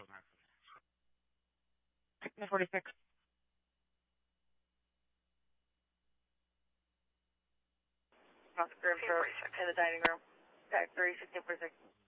46. Room in the dining room. Okay, 36, 46.